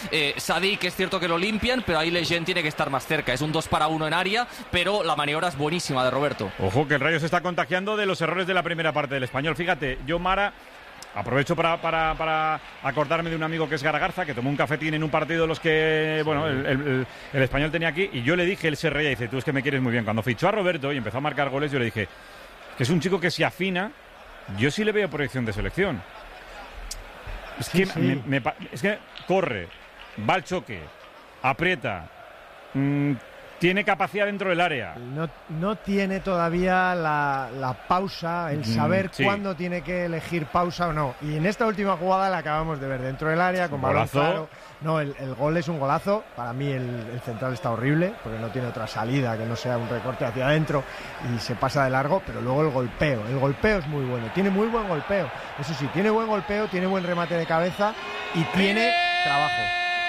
Sadik, es cierto que lo limpian, pero ahí Lejeune tiene que estar más cerca. Es un 2-1 en área, pero la maniobra es buenísima de Roberto. Ojo que el Rayo se está contagiando de los errores de la primera parte del Español. Fíjate, yo, Mara, aprovecho para acordarme de un amigo que es Garagarza, que tomó un cafetín en un partido de los que, bueno, el Español tenía aquí, y yo le dije, él se reía y dice, tú es que me quieres muy bien. Cuando fichó a Roberto y empezó a marcar goles, yo le dije que es un chico que se afina. Yo sí le veo proyección de selección. Es que, es que corre, va al choque, aprieta, tiene capacidad dentro del área. No tiene todavía la pausa, el saber cuándo tiene que elegir pausa o no. Y en esta última jugada la acabamos de ver dentro del área, con balón claro. No, el gol es un golazo. Para mí el central está horrible, porque no tiene otra salida que no sea un recorte hacia adentro y se pasa de largo, pero luego el golpeo es muy bueno. Tiene muy buen golpeo. Eso sí, tiene buen golpeo, tiene buen remate de cabeza y tiene trabajo.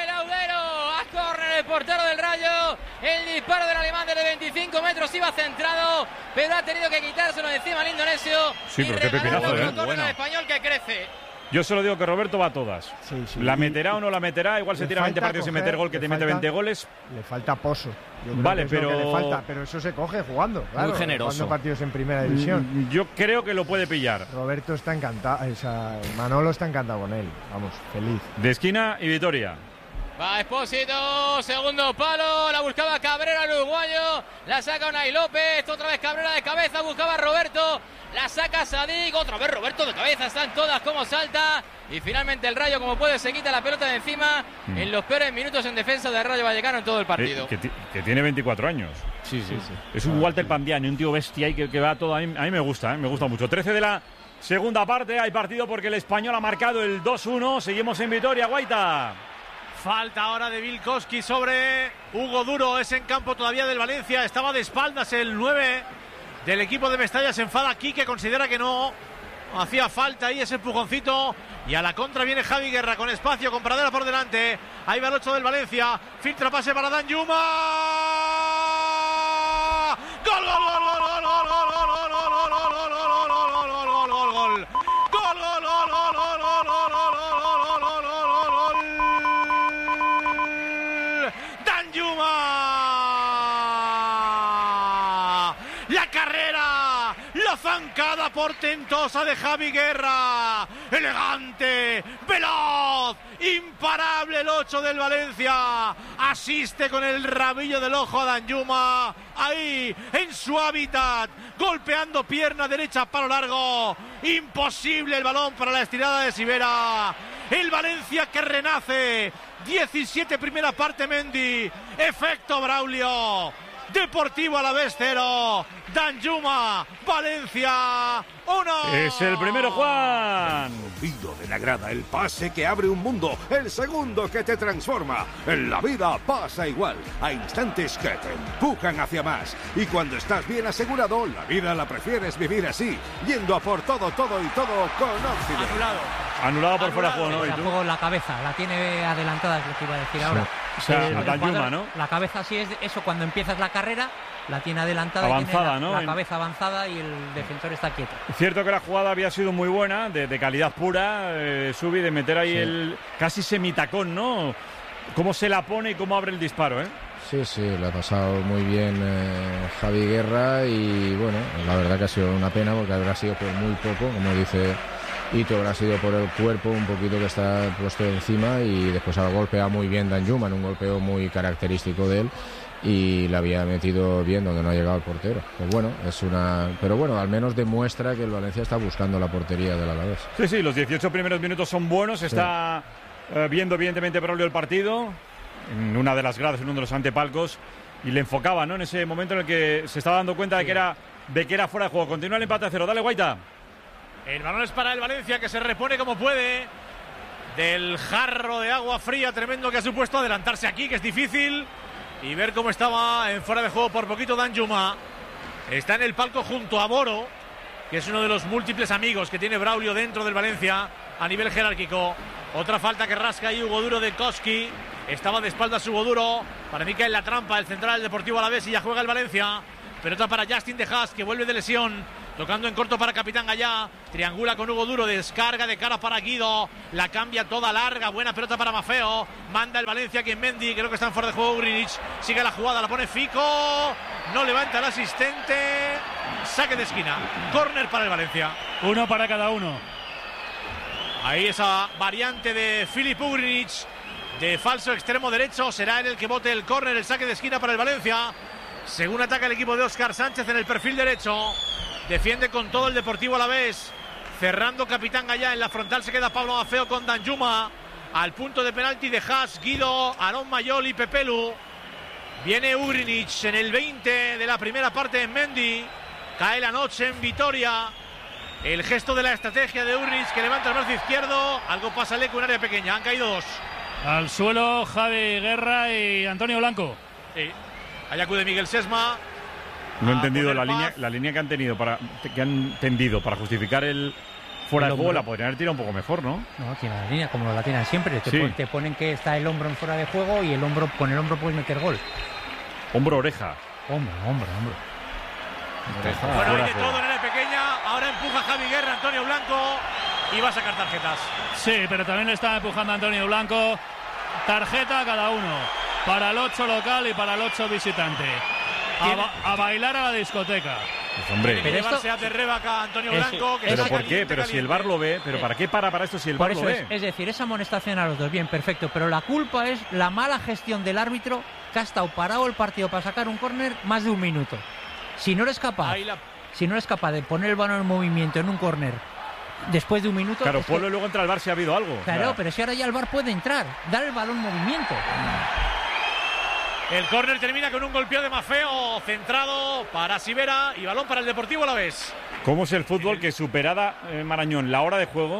El portero del Rayo, el disparo del alemán desde 25 metros iba centrado, pero ha tenido que quitárselo de encima al indonesio. Sí, pero qué pepinazo, bueno. El español que crece. Yo solo digo que Roberto va a todas. Sí. ¿La meterá o no la meterá? Igual se tira 20 partidos sin meter gol, que te mete 20 goles. Le falta pozo. Vale, pero le falta, pero eso se coge jugando, claro. Muy generoso. Jugando partidos en primera división. Yo creo que lo puede pillar. Roberto está encantado, Manolo está encantado con él. Vamos, feliz. De esquina y Vitoria. Va Expósito, segundo palo, la buscaba Cabrera, el uruguayo, la saca Unai López, otra vez Cabrera de cabeza, buscaba a Roberto, la saca Sadik, otra vez Roberto de cabeza, están todas como salta, y finalmente el Rayo, como puede, se quita la pelota de encima en los peores minutos en defensa del Rayo Vallecano en todo el partido. Que tiene 24 años. Sí. Es un Walter Pandiani, un tío bestia y que va todo. A mí me gusta, me gusta mucho. 13 de la segunda parte, hay partido porque el Español ha marcado el 2-1, seguimos en Vitoria, Guaita. Falta ahora de Vilkoski sobre Hugo Duro, es en campo todavía del Valencia, estaba de espaldas el 9 del equipo de Mestalla, se enfada aquí, que considera que no hacía falta ahí ese empujoncito, y a la contra viene Javi Guerra con espacio, con Pradera por delante, ahí va el 8 del Valencia, filtra pase para Danjuma, gol, gol, gol, gol, gol, gol, gol, gol, gol, gol, gol, gol, gol, zancada portentosa de Javi Guerra, elegante, veloz, imparable el 8 del Valencia, asiste con el rabillo del ojo a Danjuma, ahí en su hábitat, golpeando pierna derecha palo largo, imposible el balón para la estirada de Sivera, el Valencia que renace, 17 primera parte Mendy, efecto Braulio, Deportivo Alavés 0, Danjuma, Valencia 1. Es el primero, Juan. El olvido de la grada, el pase que abre un mundo, el segundo que te transforma. En la vida pasa igual, hay instantes que te empujan hacia más. Y cuando estás bien asegurado, la vida la prefieres vivir así, yendo a por todo y todo con Occident. Anulado por fuera de juego, ¿no? ¿Y tú? Juego la cabeza, la tiene adelantada, es lo que iba a decir ahora. O sea, Danjuma, ¿no? La cabeza sí es eso, cuando empiezas la carrera, la tiene adelantada, avanzada, y tiene la cabeza avanzada y el defensor está quieto. Cierto que la jugada había sido muy buena, de calidad pura, Subi, de meter ahí el casi semitacón, ¿no? Cómo se la pone y cómo abre el disparo, ¿eh? Sí, le ha pasado muy bien Javi Guerra y bueno, la verdad que ha sido una pena porque habrá sido por muy poco, como dice Ito, habrá sido por el cuerpo un poquito que está puesto encima y después ha golpeado muy bien Danjuma, en un golpeo muy característico de él y la había metido bien donde no ha llegado el portero. Pues bueno, pero bueno, al menos demuestra que el Valencia está buscando la portería del Alavés. Sí, los 18 primeros minutos son buenos, está viendo evidentemente Braulio el partido en una de las gradas, en uno de los antepalcos, y le enfocaba, ¿no? En ese momento en el que se estaba dando cuenta de que era fuera de juego. Continúa el empate a 0. Dale, Guaita. El balón es para el Valencia, que se repone como puede del jarro de agua fría tremendo que ha supuesto adelantarse aquí, que es difícil, y ver cómo estaba en fuera de juego por poquito Danjuma. Está en el palco junto a Moro, que es uno de los múltiples amigos que tiene Braulio dentro del Valencia a nivel jerárquico. Otra falta que rasca ahí Hugo Duro de Koski. Estaba de espaldas Hugo Duro. Para mí cae en la trampa el central del Deportivo Alavés y ya juega el Valencia. Pelota para Justin de Haas, que vuelve de lesión. Tocando en corto para Capitán Gallá. Triangula con Hugo Duro. Descarga de cara para Guido. La cambia toda larga. Buena pelota para Maffeo. Manda el Valencia aquí en Mendy. Creo que está en fuera de juego Ugrinic. Sigue la jugada. La pone Fico. No levanta el asistente. Saque de esquina. Córner para el Valencia. Uno para cada uno. Ahí esa variante de Filip Ugrinic. De falso extremo derecho. Será él el que bote el córner. El saque de esquina para el Valencia. Según ataca el equipo de Óscar Sánchez en el perfil derecho. Defiende con todo el Deportivo Alavés. Cerrando Capitán Gallá. En la frontal se queda Pablo Maffeo con Danjuma. Al punto de penalti de Haas, Guido, Aarón Mayol y Pepelu. Viene Ugrinic en el 20 de la primera parte en Mendy. Cae la noche en Vitoria. El gesto de la estrategia de Ugrinic que levanta el brazo izquierdo. Algo pasa al eco en área pequeña. Han caído dos. Al suelo Javi Guerra y Antonio Blanco. Sí. Allá acude Miguel Sesma. No he entendido la línea que han tendido para justificar el fuera de juego. La podrían haber tirado un poco mejor, ¿no? No, tiene la línea como la tienen siempre. Sí. Te ponen que está el hombro en fuera de juego y con el hombro puedes meter gol. Hombro-oreja. Hombro. Bueno, hay de todo en área pequeña. Ahora empuja Javi Guerra, Antonio Blanco. Y va a sacar tarjetas. Sí, pero también le está empujando Antonio Blanco. Tarjeta cada uno. Para el 8 local y para el 8 visitante. A bailar a la discoteca. Pues hombre. Pero llevarse a Terrebaca Antonio Blanco. ¿Pero por qué? Pero si el VAR lo ve. ¿Pero para qué para esto si el VAR lo ve? Es decir, esa amonestación a los dos, bien, perfecto. Pero la culpa es la mala gestión del árbitro que ha estado parado el partido para sacar un córner más de un minuto. Si no eres capaz de poner el balón en movimiento en un córner después de un minuto... Claro, ponlo y luego entra al VAR si ha habido algo. Claro, pero si ahora ya el VAR puede entrar, dar el balón en movimiento. El córner termina con un golpeo de Maffeo, centrado para Sivera y balón para el Deportivo Alavés. ¿Cómo es el fútbol que superada Marañón la hora de juego,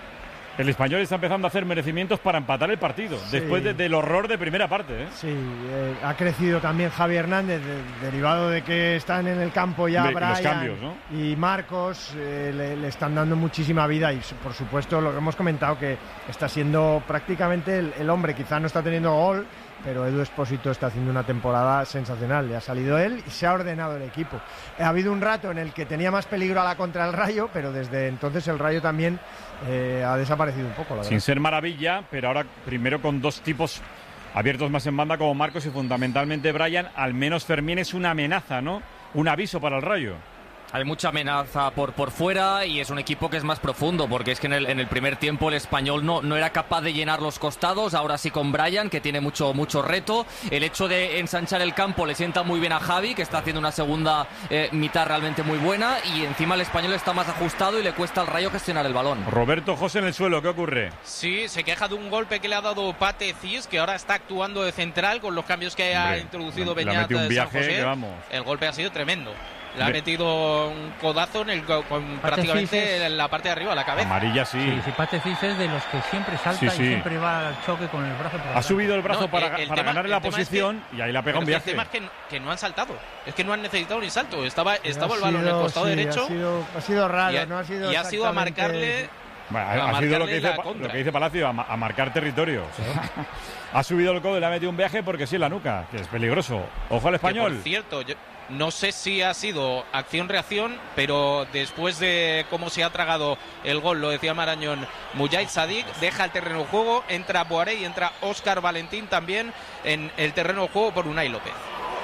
el Español está empezando a hacer merecimientos para empatar el partido, sí, después del horror de primera parte? Sí, ha crecido también Javi Hernández, derivado de que están en el campo ya Brian los cambios, ¿no? Y Marcos, le están dando muchísima vida y por supuesto lo que hemos comentado, que está siendo prácticamente el hombre, quizá no está teniendo gol, pero Edu Expósito está haciendo una temporada sensacional. Le ha salido él y se ha ordenado el equipo. Ha habido un rato en el que tenía más peligro a la contra el Rayo, pero desde entonces el Rayo también ha desaparecido un poco, la verdad. Sin ser maravilla, pero ahora primero con dos tipos abiertos más en banda como Marcos y fundamentalmente Brian. Al menos Fermín es una amenaza, ¿no? Un aviso para el Rayo. Hay mucha amenaza por fuera y es un equipo que es más profundo, porque es que en el primer tiempo el Español no era capaz de llenar los costados. Ahora sí con Brian, que tiene mucho reto. El hecho de ensanchar el campo le sienta muy bien a Javi, que está haciendo una segunda mitad realmente muy buena, y encima el Español está más ajustado y le cuesta al Rayo gestionar el balón. Roberto José en el suelo, ¿qué ocurre? Sí, se queja de un golpe que le ha dado Pate Cis, que ahora está actuando de central con los cambios que ha introducido Beñat de San José. El golpe ha sido tremendo. Le ha metido un codazo prácticamente en la parte de arriba, la cabeza. Amarilla, sí. Sí, Pate Cis es de los que siempre salta y siempre va al choque con el brazo. Ha subido el brazo para ganar la posición y ahí la pega un viaje. El tema es que no han saltado. Es que no han necesitado ni salto. Estaba el balón en el costado derecho. Ha sido raro, no ha sido. Y ha sido a marcarle. Bueno, ha sido lo que dice Palacio, a marcar territorio. ¿Sí? Ha subido el codo y le ha metido un viaje porque sí en la nuca, que es peligroso. Ojo al Español. Por cierto, no sé si ha sido acción-reacción, pero después de cómo se ha tragado el gol, lo decía Marañón, Mujahid Sadik deja el terreno de juego, entra Boaré y entra Óscar Valentín también en el terreno de juego por Unai López.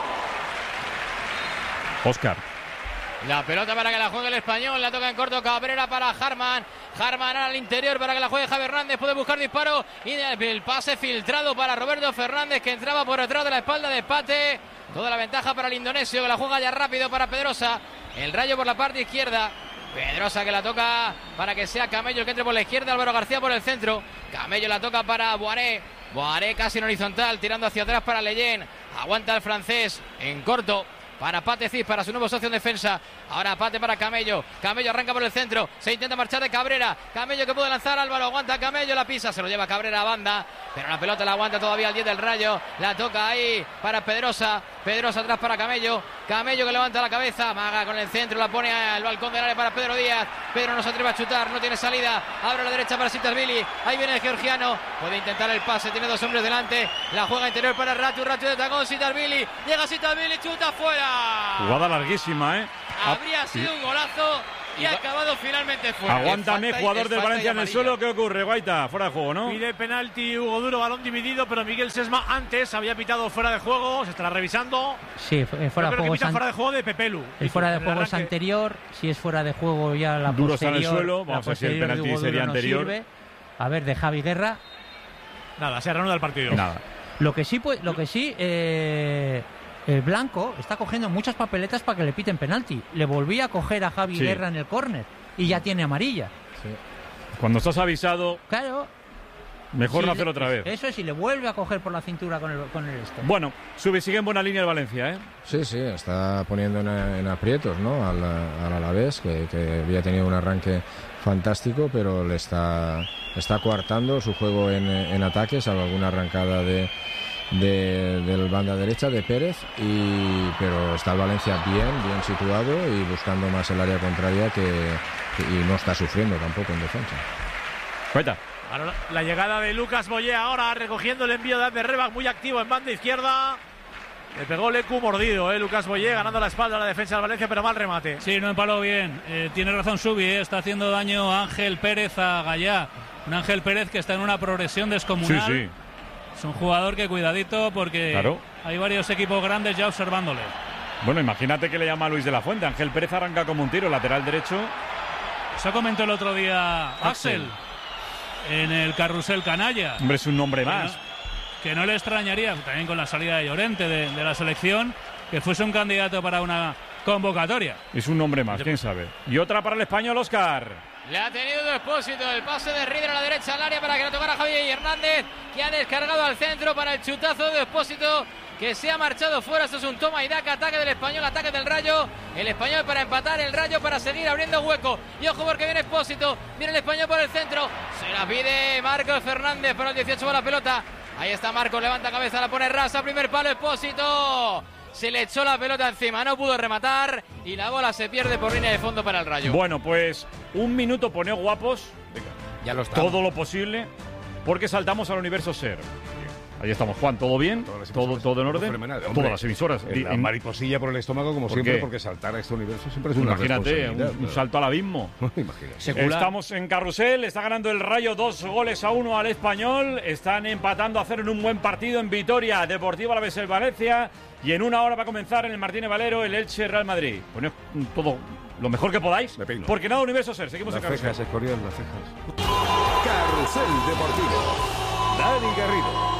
Óscar. La pelota para que la juegue el Español, la toca en corto Cabrera para Harman al interior para que la juegue Javi Hernández, puede buscar disparo y el pase filtrado para Roberto Fernández, que entraba por detrás de la espalda de Pate. Toda la ventaja para el indonesio, que la juega ya rápido para Pedrosa. El Rayo por la parte izquierda. Pedrosa que la toca para que sea Camello el que entre por la izquierda. Álvaro García por el centro. Camello la toca para Boaré. Boaré casi en horizontal, tirando hacia atrás para Leyen. Aguanta el francés en corto para Pate Cis, para su nuevo socio en defensa. Ahora Pate para Camello. Camello arranca por el centro. Se intenta marchar de Cabrera. Camello que puede lanzar. Álvaro aguanta Camello. La pisa. Se lo lleva Cabrera a banda. Pero la pelota la aguanta todavía el 10 del Rayo. La toca ahí para Pedrosa. Pedrosa atrás para Camello. Camello que levanta la cabeza. Maga con el centro. La pone al balcón del área para Pedro Díaz. Pedro no se atreve a chutar. No tiene salida. Abre a la derecha para Sitasvili. Ahí viene el georgiano. Puede intentar el pase. Tiene dos hombres delante. La juega interior para Ratu. Ratu de tacón. Sitasvili. Llega Sitasvili. Chuta fuera. Jugada larguísima, habría sido un golazo y ha acabado finalmente fuera. Aguántame, jugador del Valencia en el suelo. ¿Qué ocurre, Guaita? Fuera de juego, ¿no? Pide penalti Hugo Duro, balón dividido, pero Miguel Sesma antes había pitado fuera de juego. Se estará revisando. Sí, fuera de juego. Fuera de juego de Pepelu. El fuera de juego es anterior. Si es fuera de juego ya la Duro posterior. está en el suelo. Vamos a ver si el penalti sería anterior. No a ver, de Javi Guerra. Nada, se reanuda el partido. Nada. Lo que sí, el Blanco está cogiendo muchas papeletas para que le piten penalti. Le volví a coger a Javi Guerra en el córner y ya tiene amarilla. Sí. Cuando estás avisado, claro, mejor no hacerlo otra vez. Eso es, y le vuelve a coger por la cintura con el este. Bueno, sigue en buena línea el Valencia, ¿eh? Sí, está poniendo en aprietos, ¿no? Al Alavés, que había tenido un arranque fantástico, pero le está coartando su juego en ataques, alguna arrancada del banda derecha de Pérez, pero está el Valencia bien situado y buscando más el área contraria y no está sufriendo tampoco en defensa. Cuenta. Ahora la llegada de Lucas Boyé, ahora recogiendo el envío de Ander Rebach, muy activo en banda izquierda. Le pegó Lecu mordido, Lucas Boyé, ganando la espalda a la defensa del Valencia, pero mal remate. Sí, no empaló bien. Tiene razón Subi, está haciendo daño Ángel Pérez a Gallá. Un Ángel Pérez que está en una progresión descomunal. Sí. Es un jugador que cuidadito porque hay varios equipos grandes ya observándole. Bueno, imagínate que le llama a Luis de la Fuente. Ángel Pérez arranca como un tiro, lateral derecho. Eso comentó el otro día Axel en el Carrusel Canalla. Hombre, es un nombre más. Que no le extrañaría, también con la salida de Llorente de la selección, que fuese un candidato para una convocatoria. Es un nombre más, quién sabe. Y otra para el español, Óscar. Le ha tenido Despósito, el pase de Rieder a la derecha al área para que lo tocara Javier Hernández, que ha descargado al centro para el chutazo de Despósito, que se ha marchado fuera. Esto es un toma y daca, ataque del español, ataque del Rayo. El español para empatar, el Rayo para seguir abriendo hueco. Y ojo porque viene Despósito, viene el español por el centro. Se la pide Marcos Fernández, pero el 18 va la pelota. Ahí está Marcos, levanta cabeza, la pone rasa, primer palo, Despósito. Se le echó la pelota encima, no pudo rematar y la bola se pierde por línea de fondo para el Rayo. Bueno, pues un minuto poneo guapos. Venga, ya lo está. Todo lo posible, porque saltamos al universo SER. Ahí estamos, Juan, ¿todo bien? ¿Todo en orden? Todas las emisoras. La mariposilla por el estómago, como siempre, porque saltar a este universo siempre es una responsabilidad. Un salto al abismo. Estamos en Carrusel, está ganando el Rayo 2-1 al Español. Están empatando a 0 en un buen partido en Vitoria, Deportivo Alavés el Valencia. Y en una hora va a comenzar en el Martínez Valero el Elche Real Madrid. Poned todo lo mejor que podáis, porque nada universo SER. Seguimos en Carrusel. Las cejas, Escorial, las cejas. Carrusel Deportivo. Dani Garrido.